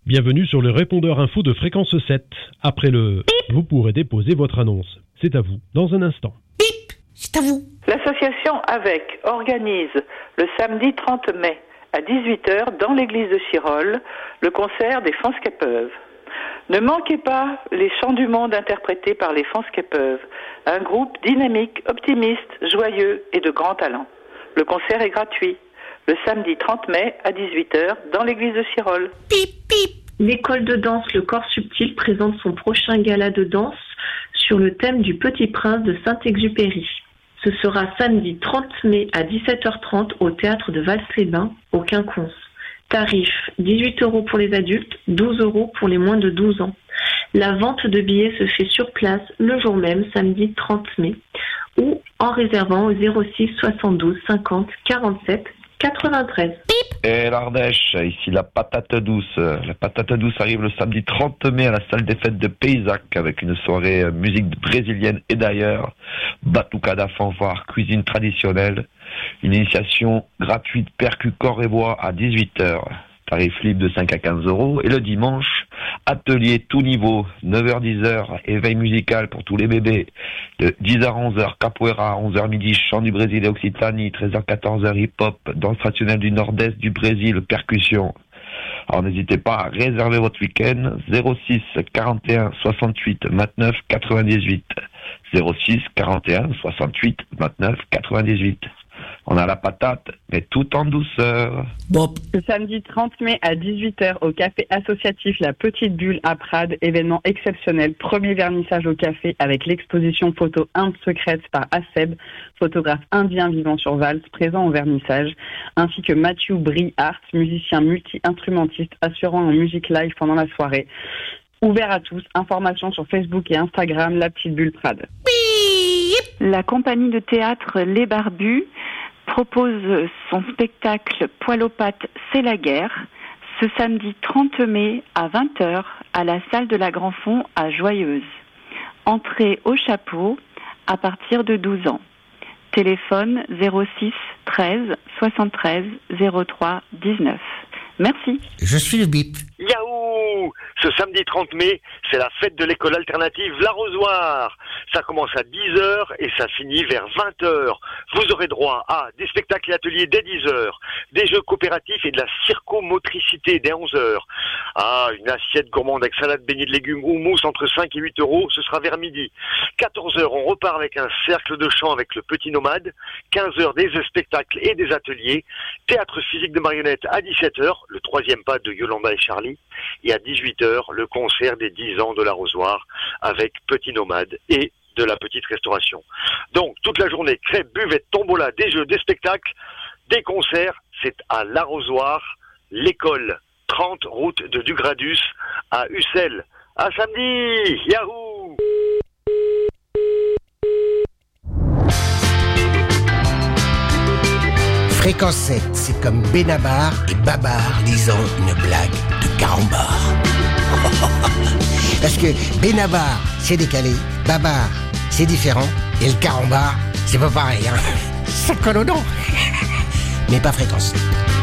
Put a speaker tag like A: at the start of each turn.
A: Bienvenue sur le répondeur info de Fréquence 7. Après le vous pourrez déposer votre annonce. C'est à vous, dans un instant.
B: Bip, c'est à vous.
C: L'association AVEC organise le samedi 30 mai à 18h dans l'église de Chirolles le concert des Fanskapeuves. Ne manquez pas les chants du monde interprétés par les Fanskapeuves, un groupe dynamique, optimiste, joyeux et de grand talent. Le concert est gratuit, le samedi 30 mai à 18h dans l'église de Chirolles.
B: Pip, pip.
D: L'école de danse Le Corps Subtil présente son prochain gala de danse sur le thème du Petit Prince de Saint-Exupéry. Ce sera samedi 30 mai à 17h30 au théâtre de Vals-les-Bains, au Quinconce. Tarif 18 € pour les adultes, 12 € pour les moins de 12 ans. La vente de billets se fait sur place le jour même, samedi 30 mai, ou en réservant au 06 72 50 47 93.
E: Et l'Ardèche, ici la patate douce. La patate douce arrive le samedi 30 mai à la salle des fêtes de Paysac avec une soirée musique brésilienne et d'ailleurs, batucada, fanfare, cuisine traditionnelle, une initiation gratuite percu corps et voix à 18h. Tarif libre de 5 à 15 €. Et le dimanche, atelier tout niveau, 9h-10h, éveil musical pour tous les bébés. De 10h à 11h, capoeira, 11h midi, chant du Brésil et Occitanie, 13h-14h, hip-hop, danse traditionnelle du nord-est du Brésil, percussion. Alors n'hésitez pas à réserver votre week-end, 06 41 68 29 98. 06 41 68 29 98. On a la patate, mais tout en douceur.
B: Bop.
F: Le samedi 30 mai à 18h au café associatif La Petite Bulle à Prades, événement exceptionnel, premier vernissage au café avec l'exposition photo Inde secrète par Asseb, photographe indien vivant sur Vals, présent au vernissage, ainsi que Mathieu Brie-Hart, musicien multi-instrumentiste assurant en musique live pendant la soirée. Ouvert à tous, informations sur Facebook et Instagram, La Petite Bulle Prades.
G: La compagnie de théâtre Les Barbus propose son spectacle Poil aux pattes, c'est la guerre, ce samedi 30 mai à 20h à la salle de la Grand Fond à Joyeuse. Entrée au chapeau à partir de 12 ans. Téléphone 06 13 73 03 19. Merci.
B: Je suis le bip.
H: Yahoo! Ce samedi 30 mai, c'est la fête de l'école alternative L'Arrosoir. Ça commence à 10h et ça finit vers 20h. Vous aurez droit à des spectacles et ateliers dès 10h, des jeux coopératifs et de la circomotricité dès 11h. Ah, une assiette gourmande avec salade, beignets de légumes ou mousse entre 5 et 8 €, ce sera vers midi. 14h, on repart avec un cercle de chant avec le Petit Nomade. 15h, des spectacles et des ateliers. Théâtre physique de marionnettes à 17h, le troisième pas de Yolanda et Charlie. Et à 18h, le concert des 10 ans de l'Arrosoir avec Petit Nomade et de la petite restauration. Donc, toute la journée, crêpes, buvettes, tombola, des jeux, des spectacles, des concerts, c'est à l'Arrosoir, l'école 30 route de Dugradus à Ussel. À samedi! Yahoo!
B: Fréquence 7, c'est comme Benabar et Babar lisant une blague de Carambar. Parce que Benabar, c'est décalé, Babar, c'est différent, et le Carambar, c'est pas pareil, hein. Ça colle aux dents. Mais pas Fréquence 7.